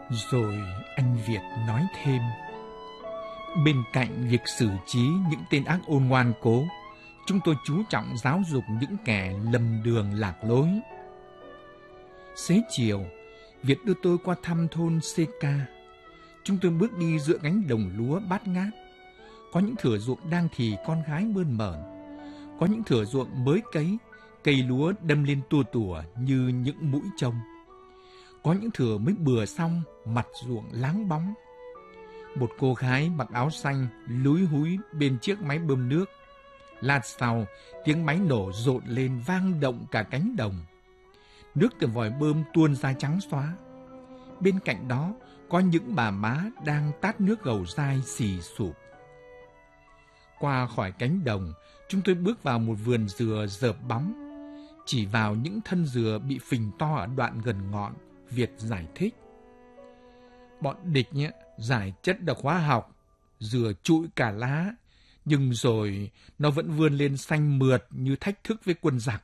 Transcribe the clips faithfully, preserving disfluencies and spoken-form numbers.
Rồi anh Việt nói thêm, bên cạnh việc xử trí những tên ác ôn ngoan cố, chúng tôi chú trọng giáo dục những kẻ lầm đường lạc lối. Xế chiều, Việt đưa tôi qua thăm thôn xê ca. Chúng tôi bước đi giữa cánh đồng lúa bát ngát. Có những thửa ruộng đang thì con gái mơn mởn. Có những thửa ruộng mới cấy, cây lúa đâm lên tua tủa như những mũi trông. Có những thửa mới bừa xong, mặt ruộng láng bóng. Một cô gái mặc áo xanh lúi húi bên chiếc máy bơm nước. Lát sau, tiếng máy nổ rộn lên vang động cả cánh đồng. Nước từ vòi bơm tuôn ra trắng xóa. Bên cạnh đó, có những bà má đang tát nước gầu dai xì sụp. Qua khỏi cánh đồng, chúng tôi bước vào một vườn dừa rợp bóng. Chỉ vào những thân dừa bị phình to ở đoạn gần ngọn, Việt giải thích. Bọn địch nhé, giải chất độc hóa học, dừa trụi cả lá, nhưng rồi nó vẫn vươn lên xanh mượt như thách thức với quân giặc.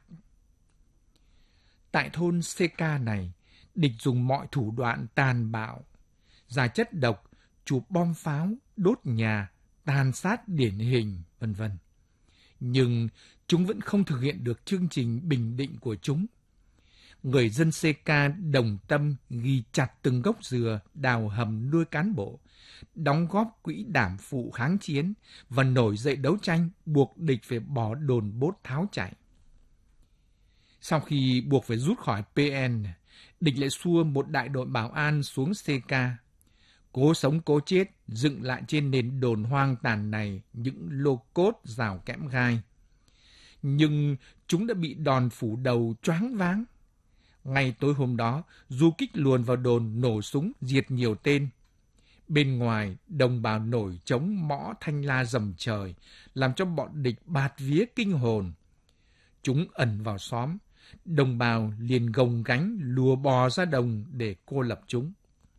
Tại thôn xê ca này, địch dùng mọi thủ đoạn tàn bạo, giải chất độc, chụp bom pháo, đốt nhà, tàn sát điển hình, vân vân. Nhưng chúng vẫn không thực hiện được chương trình bình định của chúng. Người dân xê ca đồng tâm ghi chặt từng gốc dừa, đào hầm nuôi cán bộ, đóng góp quỹ đảm phụ kháng chiến và nổi dậy đấu tranh buộc địch phải bỏ đồn bốt tháo chạy. Sau khi buộc phải rút khỏi pê en, địch lại xua một đại đội bảo an xuống xê ca. Cố sống cố chết, dựng lại trên nền đồn hoang tàn này những lô cốt rào kẽm gai. Nhưng chúng đã bị đòn phủ đầu choáng váng. Ngay tối hôm đó, du kích luồn vào đồn nổ súng diệt nhiều tên. Bên ngoài, đồng bào nổi trống mõ thanh la rầm trời, làm cho bọn địch bạt vía kinh hồn. Chúng ẩn vào xóm, đồng bào liền gồng gánh lùa bò ra đồng để cô lập chúng.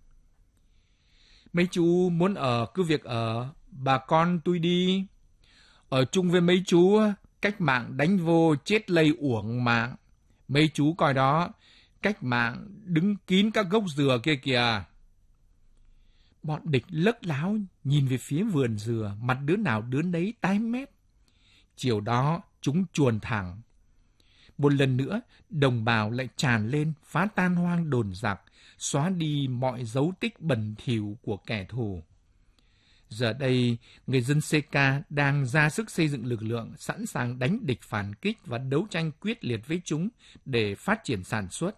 Mấy chú muốn ở cứ việc ở, bà con tôi đi. Ở chung với mấy chú, cách mạng đánh vô chết lây uổng mạng. Mấy chú coi đó, cách mạng đứng kín các gốc dừa kia kìa. Bọn địch lấc láo nhìn về phía vườn dừa, mặt đứa nào đứa nấy tái mét. Chiều đó chúng chuồn thẳng. Một lần nữa, đồng bào lại tràn lên phá tan hoang đồn giặc, xóa đi mọi dấu tích bẩn thỉu của kẻ thù. Giờ đây, người dân xê ca đang ra sức xây dựng lực lượng sẵn sàng đánh địch phản kích và đấu tranh quyết liệt với chúng để phát triển sản xuất.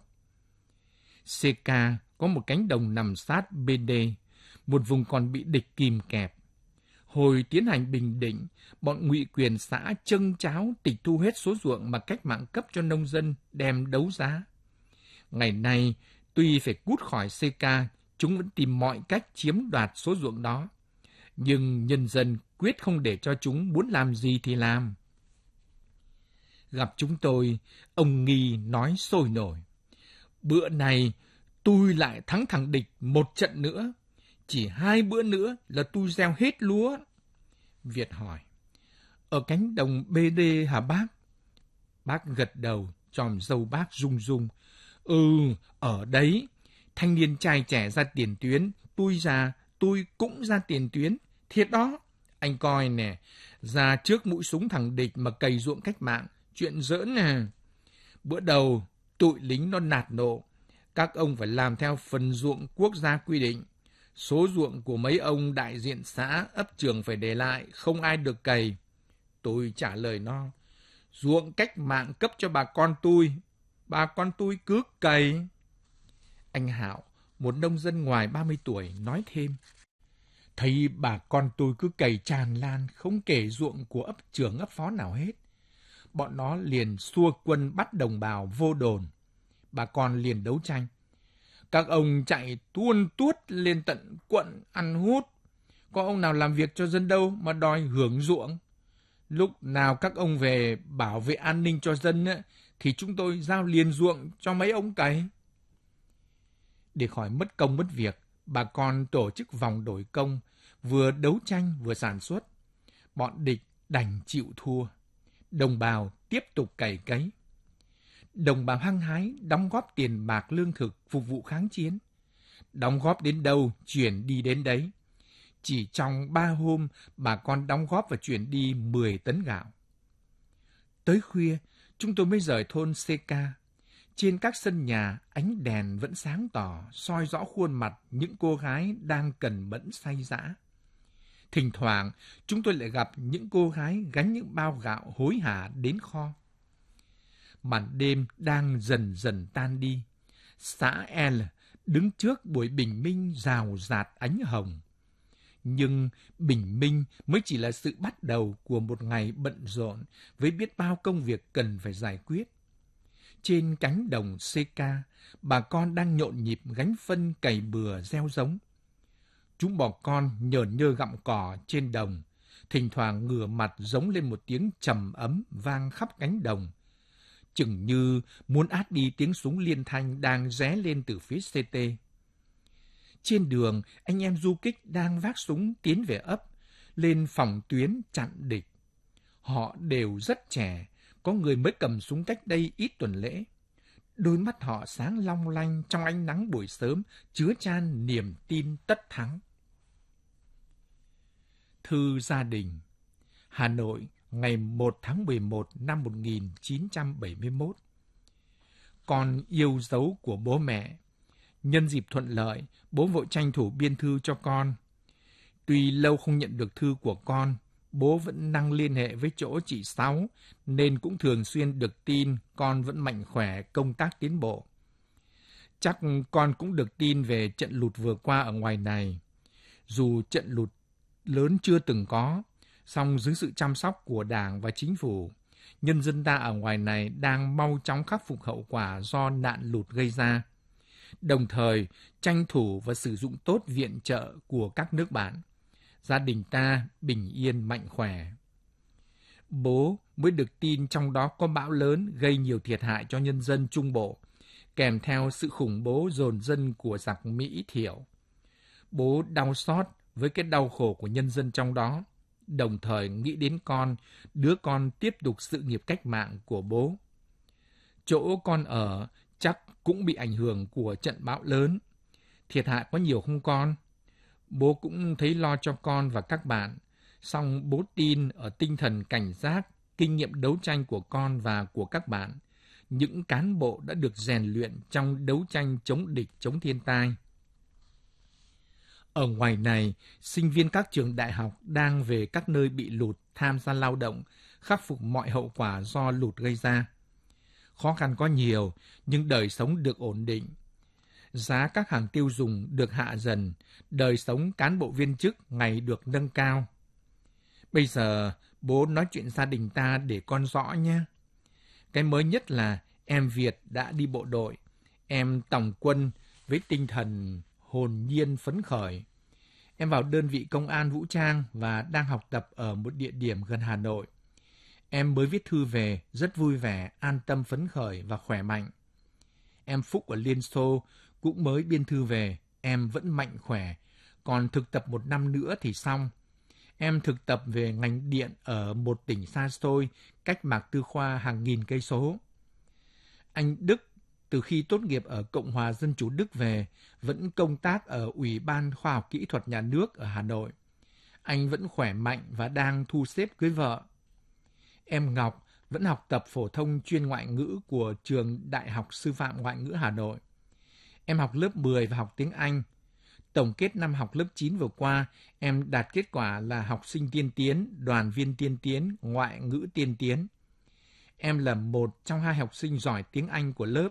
xê ca có một cánh đồng nằm sát bê đê, một vùng còn bị địch kìm kẹp. Hồi tiến hành bình định, bọn ngụy quyền xã trâng cháo tịch thu hết số ruộng mà cách mạng cấp cho nông dân đem đấu giá. Ngày nay, tuy phải cút khỏi xê ca, chúng vẫn tìm mọi cách chiếm đoạt số ruộng đó. Nhưng nhân dân quyết không để cho chúng muốn làm gì thì làm. Gặp chúng tôi, ông Nghi nói sôi nổi. Bữa này, tôi lại thắng thằng địch một trận nữa. Chỉ hai bữa nữa là tôi gieo hết lúa. Việt hỏi, ở cánh đồng bê đê hả bác? Bác gật đầu, chòm râu bác rung rung. Ừ, ở đấy. Thanh niên trai trẻ ra tiền tuyến, tôi già, tôi cũng ra tiền tuyến. Thiệt đó, anh coi nè, ra trước mũi súng thằng địch mà cày ruộng cách mạng, chuyện giỡn nè. Bữa đầu, tụi lính nó nạt nộ, các ông phải làm theo phần ruộng quốc gia quy định. Số ruộng của mấy ông đại diện xã, ấp trưởng phải để lại, không ai được cày. Tôi trả lời nó, ruộng cách mạng cấp cho bà con tôi, bà con tôi cứ cày. Anh Hạo, một nông dân ngoài ba mươi tuổi, nói thêm, thấy bà con tôi cứ cày tràn lan, không kể ruộng của ấp trưởng ấp phó nào hết. Bọn nó liền xua quân bắt đồng bào vô đồn. Bà con liền đấu tranh. Các ông chạy tuôn tuốt lên tận quận ăn hút. Có ông nào làm việc cho dân đâu mà đòi hưởng ruộng. Lúc nào các ông về bảo vệ an ninh cho dân ấy, thì chúng tôi giao liền ruộng cho mấy ông cày. Để khỏi mất công mất việc, bà con tổ chức vòng đổi công, vừa đấu tranh vừa sản xuất. Bọn địch đành chịu thua. Đồng bào tiếp tục cày cấy. Đồng bào hăng hái đóng góp tiền bạc lương thực phục vụ kháng chiến. Đóng góp đến đâu, chuyển đi đến đấy. Chỉ trong ba hôm, bà con đóng góp và chuyển đi mười tấn gạo. Tới khuya, chúng tôi mới rời thôn xê ca. Trên các sân nhà, ánh đèn vẫn sáng tỏ, soi rõ khuôn mặt những cô gái đang cần mẫn say dã. Thỉnh thoảng, chúng tôi lại gặp những cô gái gánh những bao gạo hối hả đến kho. Màn đêm đang dần dần tan đi. Xã El đứng trước buổi bình minh rào rạt ánh hồng. Nhưng bình minh mới chỉ là sự bắt đầu của một ngày bận rộn với biết bao công việc cần phải giải quyết. Trên cánh đồng xê ca, bà con đang nhộn nhịp gánh phân cày bừa gieo giống. Chúng bò con nhởn nhơ gặm cỏ trên đồng, thỉnh thoảng ngửa mặt giống lên một tiếng trầm ấm vang khắp cánh đồng, chừng như muốn át đi tiếng súng liên thanh đang ré lên từ phía xê tê. Trên đường, anh em du kích đang vác súng tiến về ấp, lên phòng tuyến chặn địch. Họ đều rất trẻ, có người mới cầm súng cách đây ít tuần lễ. Đôi mắt họ sáng long lanh trong ánh nắng buổi sớm, chứa chan niềm tin tất thắng. Thư gia đình. Hà Nội, ngày một tháng mười một năm một nghìn chín trăm bảy mươi mốt. Con yêu dấu của bố mẹ. Nhân dịp thuận lợi, bố vội tranh thủ biên thư cho con. Tuy lâu không nhận được thư của con, bố vẫn năng liên hệ với chỗ chị Sáu, nên cũng thường xuyên được tin con vẫn mạnh khỏe, công tác tiến bộ. Chắc con cũng được tin về trận lụt vừa qua ở ngoài này. Dù trận lụt lớn chưa từng có, song dưới sự chăm sóc của Đảng và Chính phủ, nhân dân ta ở ngoài này đang mau chóng khắc phục hậu quả do nạn lụt gây ra, đồng thời tranh thủ và sử dụng tốt viện trợ của các nước bạn. Gia đình ta bình yên mạnh khỏe. Bố mới được tin trong đó có bão lớn gây nhiều thiệt hại cho nhân dân Trung Bộ, kèm theo sự khủng bố dồn dân của giặc Mỹ Thiểu. Bố đau xót với cái đau khổ của nhân dân trong đó, đồng thời nghĩ đến con, đứa con tiếp tục sự nghiệp cách mạng của bố. Chỗ con ở chắc cũng bị ảnh hưởng của trận bão lớn. Thiệt hại có nhiều không con? Bố cũng thấy lo cho con và các bạn, song bố tin ở tinh thần cảnh giác, kinh nghiệm đấu tranh của con và của các bạn, những cán bộ đã được rèn luyện trong đấu tranh chống địch, chống thiên tai. Ở ngoài này, sinh viên các trường đại học đang về các nơi bị lụt tham gia lao động, khắc phục mọi hậu quả do lụt gây ra. Khó khăn có nhiều, nhưng đời sống được ổn định. Giá các hàng tiêu dùng được hạ dần, đời sống cán bộ viên chức ngày được nâng cao. Bây giờ, bố nói chuyện gia đình ta để con rõ nhé. Cái mới nhất là em Việt đã đi bộ đội, em tòng quân với tinh thần hồn nhiên phấn khởi. Em vào đơn vị công an vũ trang và đang học tập ở một địa điểm gần Hà Nội. Em mới viết thư về, rất vui vẻ, an tâm phấn khởi và khỏe mạnh. Em Phúc ở Liên Xô cũng mới biên thư về, em vẫn mạnh khỏe, còn thực tập một năm nữa thì xong. Em thực tập về ngành điện ở một tỉnh xa xôi, cách Mạc Tư Khoa hàng nghìn cây số. Anh Đức, từ khi tốt nghiệp ở Cộng hòa Dân chủ Đức về, vẫn công tác ở Ủy ban Khoa học Kỹ thuật Nhà nước ở Hà Nội. Anh vẫn khỏe mạnh và đang thu xếp cưới vợ. Em Ngọc vẫn học tập phổ thông chuyên ngoại ngữ của trường Đại học Sư phạm Ngoại ngữ Hà Nội. Em học lớp mười và học tiếng Anh. Tổng kết năm học lớp chín vừa qua, em đạt kết quả là học sinh tiên tiến, đoàn viên tiên tiến, ngoại ngữ tiên tiến. Em là một trong hai học sinh giỏi tiếng Anh của lớp.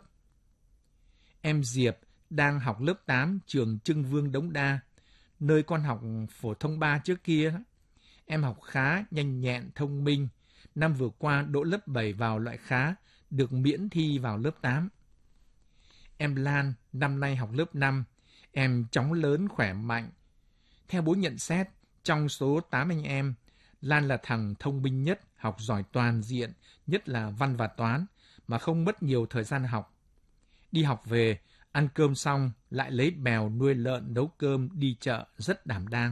Em Diệp đang học lớp tám trường Trưng Vương Đống Đa, nơi con học phổ thông ba trước kia. Em học khá, nhanh nhẹn, thông minh. Năm vừa qua đỗ lớp bảy vào loại khá, được miễn thi vào lớp tám. Em Lan năm nay học lớp năm, em chóng lớn khỏe mạnh. Theo bố nhận xét, trong số tám anh em, Lan là thằng thông minh nhất, học giỏi toàn diện, nhất là văn và toán, mà không mất nhiều thời gian học. Đi học về, ăn cơm xong, lại lấy bèo nuôi lợn nấu cơm đi chợ, rất đảm đang.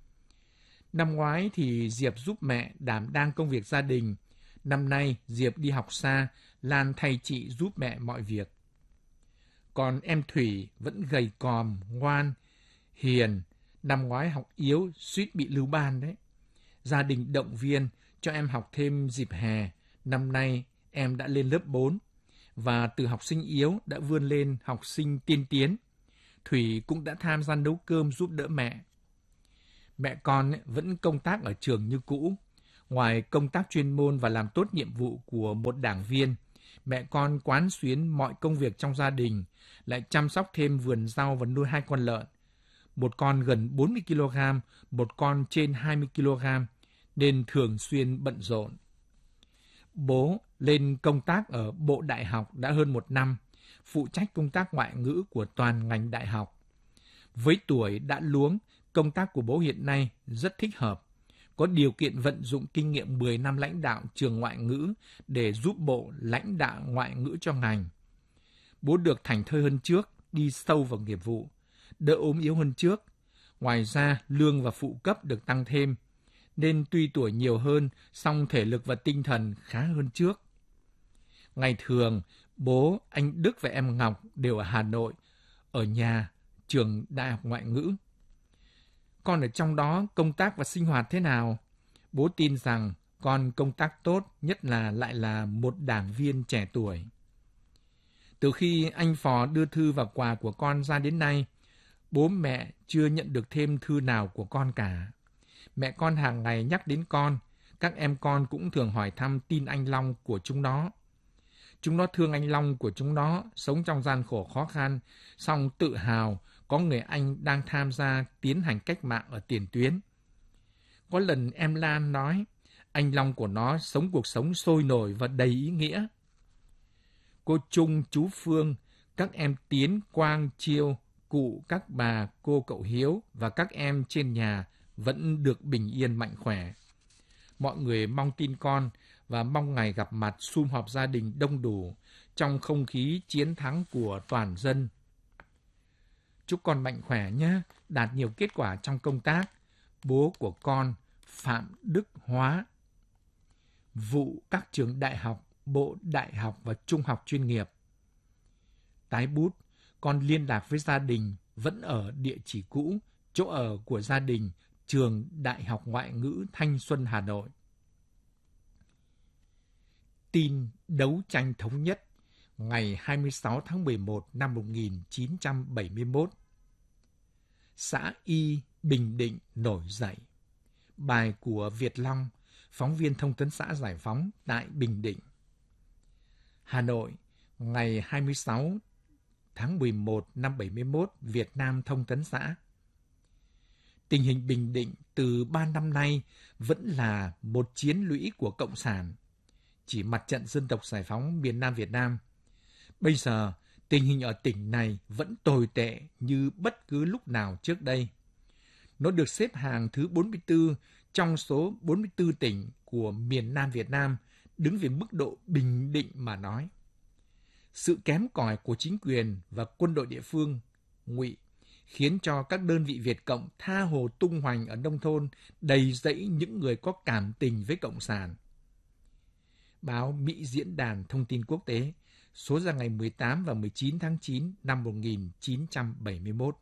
Năm ngoái thì Diệp giúp mẹ đảm đang công việc gia đình. Năm nay Diệp đi học xa, Lan thay chị giúp mẹ mọi việc. Còn em Thủy vẫn gầy còm, ngoan, hiền, năm ngoái học yếu, suýt bị lưu ban đấy. Gia đình động viên cho em học thêm dịp hè, năm nay em đã lên lớp bốn, và từ học sinh yếu đã vươn lên học sinh tiên tiến. Thủy cũng đã tham gia nấu cơm giúp đỡ mẹ. Mẹ con vẫn công tác ở trường như cũ. Ngoài công tác chuyên môn và làm tốt nhiệm vụ của một đảng viên, mẹ con quán xuyến mọi công việc trong gia đình, lại chăm sóc thêm vườn rau và nuôi hai con lợn. Một con gần bốn mươi ki lô gam, một con trên hai mươi ki lô gam, nên thường xuyên bận rộn. Bố lên công tác ở Bộ Đại học đã hơn một năm, phụ trách công tác ngoại ngữ của toàn ngành đại học. Với tuổi đã luống, công tác của bố hiện nay rất thích hợp, có điều kiện vận dụng kinh nghiệm mười năm lãnh đạo trường ngoại ngữ để giúp Bộ lãnh đạo ngoại ngữ cho ngành. Bố được thảnh thơi hơn trước, đi sâu vào nghiệp vụ, đỡ ốm yếu hơn trước. Ngoài ra, lương và phụ cấp được tăng thêm, nên tuy tuổi nhiều hơn, song thể lực và tinh thần khá hơn trước. Ngày thường, bố, anh Đức và em Ngọc đều ở Hà Nội, ở nhà, trường Đại học Ngoại ngữ. Con ở trong đó công tác và sinh hoạt thế nào? Bố tin rằng con công tác tốt, nhất là lại là một đảng viên trẻ tuổi. Từ khi anh Phò đưa thư và quà của con ra đến nay, bố mẹ chưa nhận được thêm thư nào của con cả. Mẹ con hàng ngày nhắc đến con, các em con cũng thường hỏi thăm tin anh Long của chúng nó. Chúng nó thương anh Long của chúng nó, sống trong gian khổ khó khăn, song tự hào có người anh đang tham gia tiến hành cách mạng ở tiền tuyến. Có lần em Lan nói, anh Long của nó sống cuộc sống sôi nổi và đầy ý nghĩa. Cô Trung, chú Phương, các em Tiến, Quang, Chiêu, cụ, các bà, cô cậu Hiếu và các em trên nhà vẫn được bình yên mạnh khỏe. Mọi người mong tin con và mong ngày gặp mặt sum họp gia đình đông đủ trong không khí chiến thắng của toàn dân. Chúc con mạnh khỏe nhé, đạt nhiều kết quả trong công tác. Bố của con, Phạm Đức Hóa. Vụ các trường đại học, bộ đại học và trung học chuyên nghiệp. Tái bút, con liên lạc với gia đình vẫn ở địa chỉ cũ, chỗ ở của gia đình, trường Đại học Ngoại ngữ Thanh Xuân, Hà Nội. Tin đấu tranh thống nhất ngày hai mươi sáu tháng mười một năm một nghìn chín trăm bảy mươi mốt. Xã Y, Bình Định nổi dậy. Bài của Việt Long, phóng viên thông tấn xã Giải Phóng tại Bình Định. Hà Nội, ngày hai mươi sáu tháng mười một năm bảy mươi mốt, Việt Nam thông tấn xã. Tình hình Bình Định từ ba năm nay vẫn là một chiến lũy của Cộng sản, chỉ mặt trận dân tộc giải phóng miền Nam Việt Nam. Bây giờ, tình hình ở tỉnh này vẫn tồi tệ như bất cứ lúc nào trước đây. Nó được xếp hàng thứ bốn mươi tư trong số bốn mươi tư tỉnh của miền Nam Việt Nam, đứng về mức độ bình định mà nói. Sự kém cỏi của chính quyền và quân đội địa phương, Ngụy, khiến cho các đơn vị Việt Cộng tha hồ tung hoành ở nông thôn, đầy rẫy những người có cảm tình với Cộng sản. Báo Mỹ Diễn đàn Thông tin Quốc tế, số ra ngày mười tám và mười chín tháng chín năm một nghìn chín trăm bảy mươi mốt.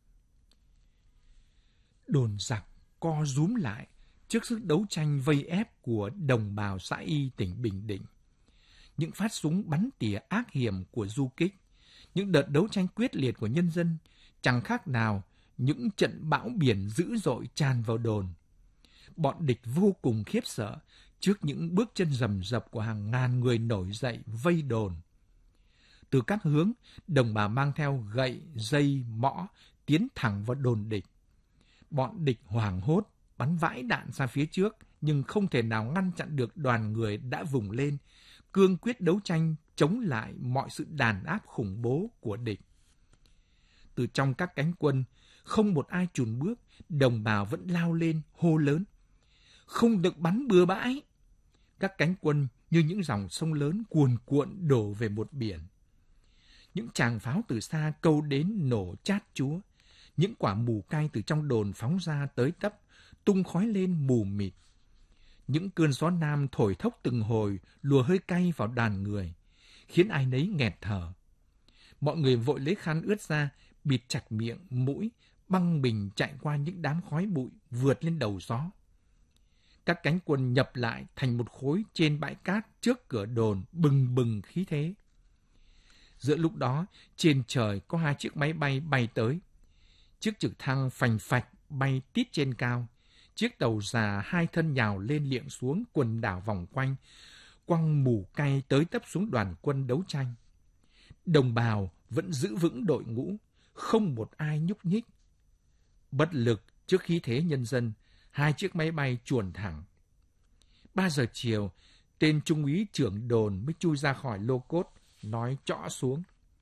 Đồn giặc co rúm lại trước sức đấu tranh vây ép của đồng bào xã Y tỉnh Bình Định. Những phát súng bắn tỉa ác hiểm của du kích, những đợt đấu tranh quyết liệt của nhân dân, chẳng khác nào những trận bão biển dữ dội tràn vào đồn. Bọn địch vô cùng khiếp sợ trước những bước chân rầm rập của hàng ngàn người nổi dậy vây đồn. Từ các hướng, đồng bào mang theo gậy, dây, mõ, tiến thẳng vào đồn địch. Bọn địch hoảng hốt, bắn vãi đạn ra phía trước, nhưng không thể nào ngăn chặn được đoàn người đã vùng lên, cương quyết đấu tranh chống lại mọi sự đàn áp khủng bố của địch. Từ trong các cánh quân, không một ai chùn bước, đồng bào vẫn lao lên, hô lớn. Không được bắn bừa bãi! Các cánh quân như những dòng sông lớn cuồn cuộn đổ về một biển. Những tràng pháo từ xa câu đến nổ chát chúa. Những quả mù cay từ trong đồn phóng ra tới tấp, tung khói lên mù mịt. Những cơn gió nam thổi thốc từng hồi, lùa hơi cay vào đàn người, khiến ai nấy nghẹt thở. Mọi người vội lấy khăn ướt ra, bịt chặt miệng, mũi, băng bình chạy qua những đám khói bụi, vượt lên đầu gió. Các cánh quân nhập lại thành một khối trên bãi cát trước cửa đồn, bừng bừng khí thế. Giữa lúc đó, trên trời có hai chiếc máy bay bay tới. Chiếc trực thăng phành phạch bay tít trên cao. Chiếc tàu già hai thân nhào lên liệng xuống, quần đảo vòng quanh, quăng mù cay tới tấp xuống đoàn quân đấu tranh. Đồng bào vẫn giữ vững đội ngũ, không một ai nhúc nhích. Bất lực trước khí thế nhân dân, hai chiếc máy bay chuồn thẳng. Ba giờ chiều, tên trung úy trưởng đồn mới chui ra khỏi lô cốt, nói trõ xuống.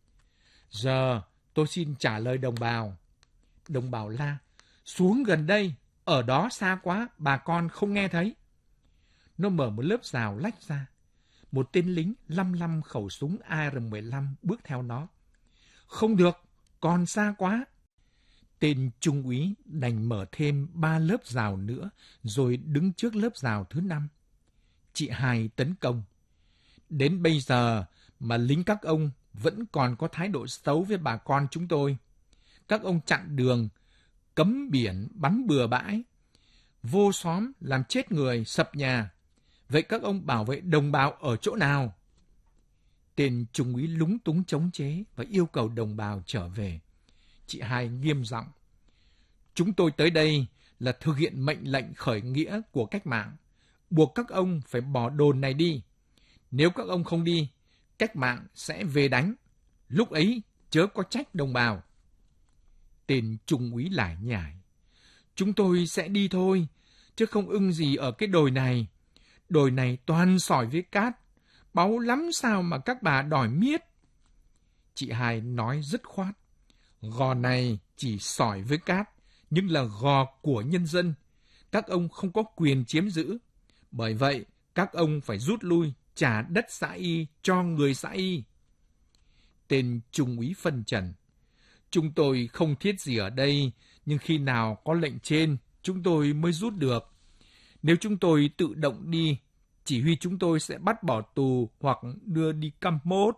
Giờ tôi xin trả lời đồng bào. Đồng bào la, xuống gần đây, ở đó xa quá, bà con không nghe thấy. Nó mở một lớp rào lách ra. Một tên lính lăm lăm khẩu súng A R mười lăm bước theo nó. Không được, còn xa quá. Tên trung úy đành mở thêm ba lớp rào nữa, rồi đứng trước lớp rào thứ năm. Chị Hai tấn công. Đến bây giờ mà lính các ông vẫn còn có thái độ xấu với bà con chúng tôi. Các ông chặn đường, cấm biển, bắn bừa bãi, vô xóm làm chết người, sập nhà. Vậy các ông bảo vệ đồng bào ở chỗ nào? Tên trung úy lúng túng chống chế và yêu cầu đồng bào trở về. Chị Hai nghiêm giọng. Chúng tôi tới đây là thực hiện mệnh lệnh khởi nghĩa của cách mạng, buộc các ông phải bỏ đồn này đi. Nếu các ông không đi, cách mạng sẽ về đánh. Lúc ấy chớ có trách đồng bào. Tên trung úy lải nhải. Chúng tôi sẽ đi thôi, chứ không ưng gì ở cái đồi này. Đồi này toàn sỏi với cát, báu lắm sao mà các bà đòi miết. Chị Hai nói dứt khoát. Gò này chỉ sỏi với cát, nhưng là gò của nhân dân. Các ông không có quyền chiếm giữ. Bởi vậy, các ông phải rút lui, trả đất xã Y cho người xã Y. Tên trung úy phân trần. Chúng tôi không thiết gì ở đây, nhưng khi nào có lệnh trên, chúng tôi mới rút được. Nếu chúng tôi tự động đi, chỉ huy chúng tôi sẽ bắt bỏ tù hoặc đưa đi Campuchia.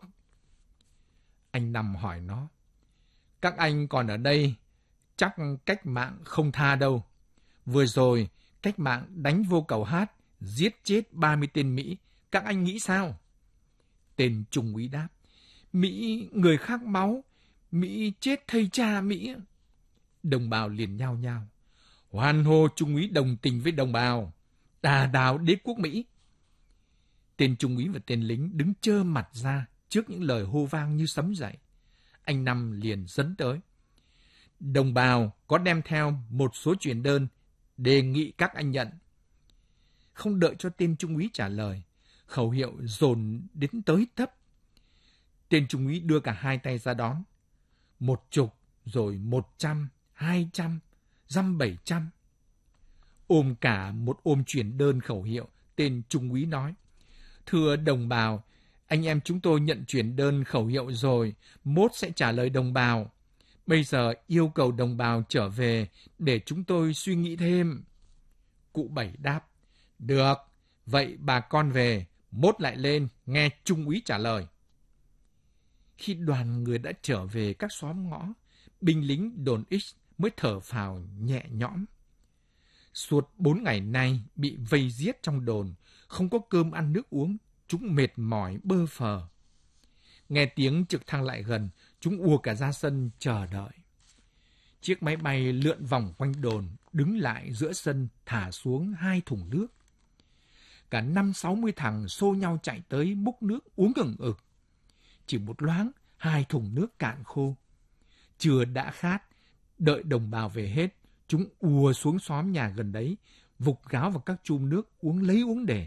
Anh Năm hỏi nó. Các anh còn ở đây, chắc cách mạng không tha đâu. Vừa rồi, cách mạng đánh vô Cầu Hát, giết chết ba mươi tên Mỹ. Các anh nghĩ sao? Tên trung úy đáp. Mỹ người khác máu, Mỹ chết thây cha Mỹ. Đồng bào liền nhao nhao. Hoan hô trung úy đồng tình với đồng bào. Đà đào đế quốc Mỹ. Tên trung úy và tên lính đứng trơ mặt ra trước những lời hô vang như sấm dậy. Anh Năm liền dẫn tới. Đồng bào có đem theo một số truyền đơn, đề nghị các anh nhận. Không đợi cho tên trung úy trả lời, khẩu hiệu dồn đến tới tấp. Tên trung úy đưa cả hai tay ra đón. Một chục, rồi một trăm, hai trăm, dăm bảy trăm. Ôm cả một ôm truyền đơn khẩu hiệu, tên trung úy nói. Thưa đồng bào, anh em chúng tôi nhận truyền đơn khẩu hiệu rồi, mốt sẽ trả lời đồng bào. Bây giờ yêu cầu đồng bào trở về để chúng tôi suy nghĩ thêm. Cụ Bảy đáp. Được, vậy bà con về, mốt lại lên, nghe trung úy trả lời. Khi đoàn người đã trở về các xóm ngõ, binh lính đồn X mới thở phào nhẹ nhõm. Suốt bốn ngày nay bị vây giết trong đồn, không có cơm ăn nước uống, chúng mệt mỏi bơ phờ. Nghe tiếng trực thăng lại gần, chúng ùa cả ra sân chờ đợi. Chiếc máy bay lượn vòng quanh đồn, đứng lại giữa sân, thả xuống hai thùng nước. Cả năm sáu mươi thằng xô nhau chạy tới múc nước uống ừng ực. Chỉ một loáng, hai thùng nước cạn khô. Chưa đã khát, đợi đồng bào về hết, chúng ùa xuống xóm nhà gần đấy, vục gáo vào các chum nước uống lấy uống để.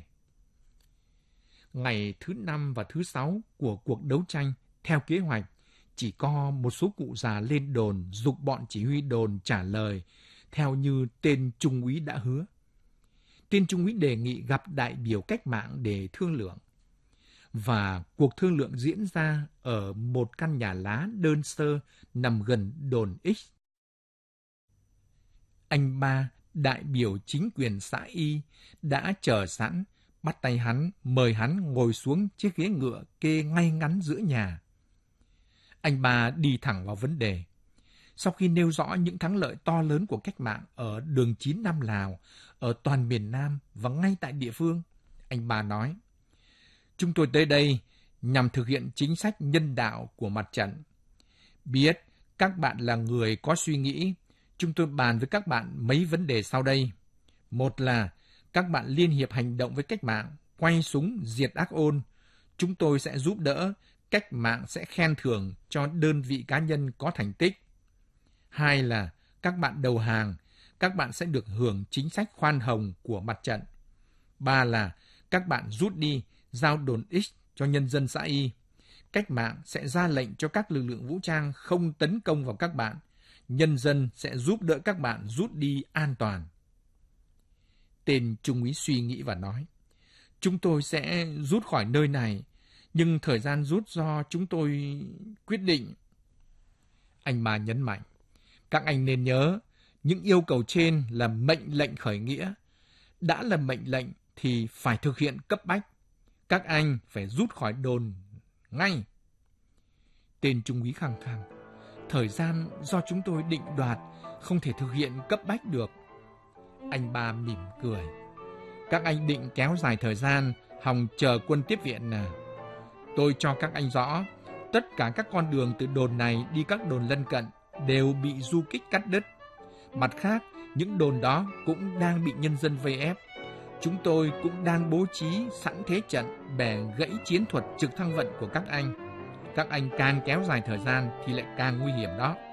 Ngày thứ năm và thứ sáu của cuộc đấu tranh, theo kế hoạch, chỉ có một số cụ già lên đồn giục bọn chỉ huy đồn trả lời, theo như tên trung úy đã hứa. Tên trung úy đề nghị gặp đại biểu cách mạng để thương lượng. Và cuộc thương lượng diễn ra ở một căn nhà lá đơn sơ nằm gần đồn X. Anh Ba, đại biểu chính quyền xã Y, đã chờ sẵn, bắt tay hắn, mời hắn ngồi xuống chiếc ghế ngựa kê ngay ngắn giữa nhà. Anh ba đi thẳng vào vấn đề. Sau khi nêu rõ những thắng lợi to lớn của cách mạng ở đường chín Nam Lào, ở toàn miền Nam và ngay tại địa phương, anh ba nói, chúng tôi tới đây nhằm thực hiện chính sách nhân đạo của mặt trận. Biết các bạn là người có suy nghĩ, chúng tôi bàn với các bạn mấy vấn đề sau đây. Một là các bạn liên hiệp hành động với cách mạng, quay súng diệt ác ôn. Chúng tôi sẽ giúp đỡ, cách mạng sẽ khen thưởng cho đơn vị cá nhân có thành tích. Hai là các bạn đầu hàng, các bạn sẽ được hưởng chính sách khoan hồng của mặt trận. Ba là các bạn rút đi, giao đồn X cho nhân dân xã Y. Cách mạng sẽ ra lệnh cho các lực lượng vũ trang không tấn công vào các bạn. Nhân dân sẽ giúp đỡ các bạn rút đi an toàn. Tên trung úy suy nghĩ và nói, chúng tôi sẽ rút khỏi nơi này, nhưng thời gian rút do chúng tôi quyết định. Anh ba nhấn mạnh, các anh nên nhớ, những yêu cầu trên là mệnh lệnh khởi nghĩa. Đã là mệnh lệnh thì phải thực hiện cấp bách. Các anh phải rút khỏi đồn ngay. Tên trung úy khăng khăng, thời gian do chúng tôi định đoạt, không thể thực hiện cấp bách được. Anh ba mỉm cười. Các anh định kéo dài thời gian, hòng chờ quân tiếp viện nào? Tôi cho các anh rõ, tất cả các con đường từ đồn này đi các đồn lân cận đều bị du kích cắt đứt. Mặt khác, những đồn đó cũng đang bị nhân dân vây ép. Chúng tôi cũng đang bố trí sẵn thế trận bẻ gãy chiến thuật trực thăng vận của các anh. Các anh càng kéo dài thời gian thì lại càng nguy hiểm đó.